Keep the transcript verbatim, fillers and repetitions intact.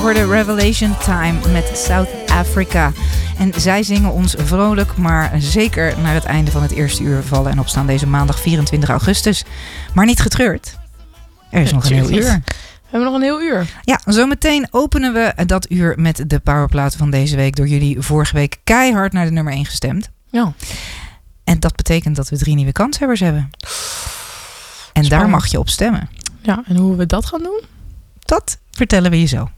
hoorde Revelation Time met South Africa. En zij zingen ons vrolijk, maar zeker naar het einde van het eerste uur vallen en opstaan deze maandag vierentwintig augustus. Maar niet getreurd. Er is nog een heel uur. We hebben nog een heel uur. Ja, zometeen openen we dat uur met de powerplaten van deze week. Door jullie vorige week keihard naar de nummer één gestemd. Ja. En dat betekent dat we drie nieuwe kanshebbers hebben. En Spannend. Daar mag je op stemmen. Ja, en hoe we dat gaan doen? Dat vertellen we je zo.